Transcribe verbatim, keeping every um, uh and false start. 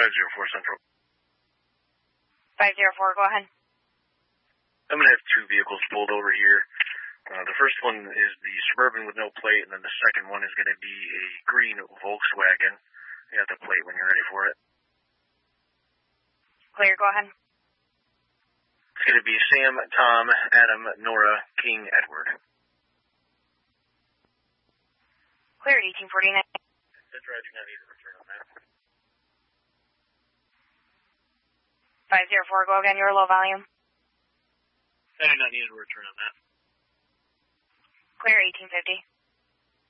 five zero four Central. five zero four, go ahead. I'm going to have two vehicles pulled over here. Uh, the first one is the Suburban with no plate, and then the second one is going to be a green Volkswagen. You got the plate when you're ready for it. Clear, go ahead. It's going to be Sam, Tom, Adam, Nora, King, Edward. Clear at eighteen forty-nine. That's right, I do not need a return on that. five zero four, go again, you're low volume. I do not need a return on that. Clear eighteen fifty.